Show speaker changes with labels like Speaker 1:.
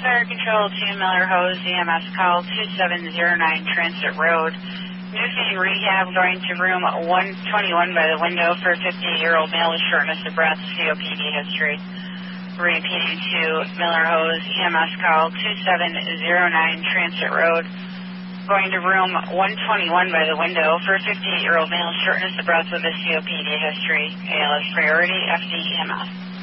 Speaker 1: Fire Control to Miller Hose, EMS call 2709 Transit Road. Nursing rehab going to room 121 by the window for a 50-year-old male with shortness of breath, COPD history. Repeating to Miller Hose, EMS call 2709 Transit Road. Going to room 121 by the window for a 58-year-old male with shortness of breath with a COPD history. ALS priority, FD EMS.